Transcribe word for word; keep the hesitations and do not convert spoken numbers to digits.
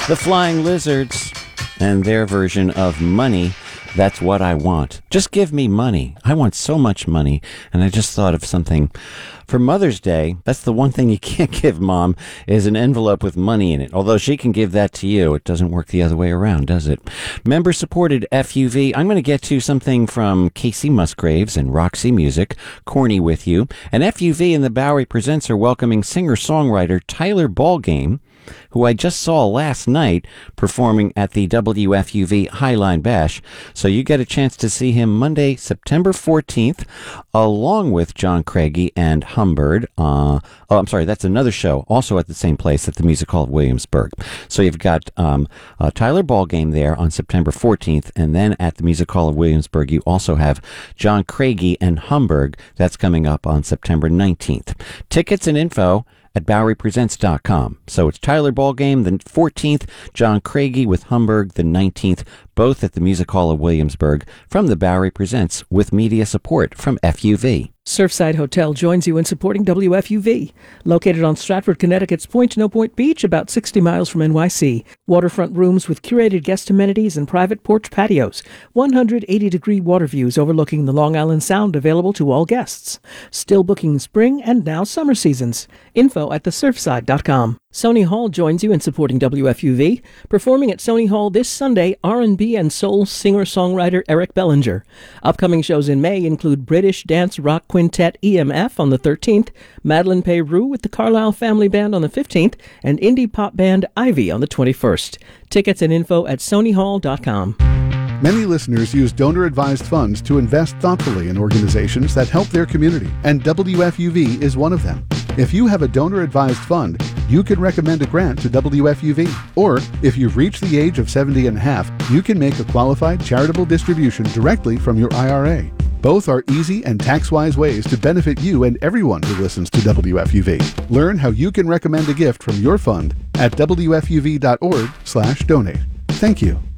The Flying Lizards and their version of Money. That's what I want. Just give me money. I want so much money. And I just thought of something for Mother's Day. That's the one thing you can't give Mom is an envelope with money in it. Although she can give that to you. It doesn't work the other way around, does it? Member-supported F U V. I'm going to get to something from Casey Musgraves and Roxy Music, Corny With You. And F U V and the Bowery Presents are welcoming singer-songwriter Tyler Ballgame, who I just saw last night performing at the W F U V Highline Bash. So you get a chance to see him Monday, September fourteenth, along with John Craigie and Humbird. Uh, oh, I'm sorry, that's another show, also at the same place at the Music Hall of Williamsburg. So you've got um, uh, Tyler Ballgame there on September fourteenth, and then at the Music Hall of Williamsburg, you also have John Craigie and Humbird. That's coming up on September nineteenth. Tickets and info at Bowery Presents dot com. So it's Tyler Ballgame the fourteenth, John Craigie with Humbird the nineteenth, both at the Music Hall of Williamsburg from the Bowery Presents with media support from F U V. Surfside Hotel joins you in supporting W F U V. Located on Stratford, Connecticut's Point No Point Beach, about sixty miles from N Y C. Waterfront rooms with curated guest amenities and private porch patios. one hundred eighty degree water views overlooking the Long Island Sound available to all guests. Still booking spring and now summer seasons. Info at the surfside dot com. Sony Hall joins you in supporting W F U V. Performing at Sony Hall this Sunday, R and B and soul singer-songwriter Eric Bellinger. Upcoming shows in May include British dance rock quintet E M F on the thirteenth, Madeleine Peyrou with the Carlisle Family Band on the fifteenth, and indie pop band Ivy on the twenty-first. Tickets and info at sony hall dot com. Many listeners use donor-advised funds to invest thoughtfully in organizations that help their community, and W F U V is one of them. If you have a donor-advised fund, you can recommend a grant to W F U V. Or, if you've reached the age of seventy and a half, you can make a qualified charitable distribution directly from your I R A. Both are easy and tax-wise ways to benefit you and everyone who listens to W F U V. Learn how you can recommend a gift from your fund at W F U V dot org slash donate. Thank you.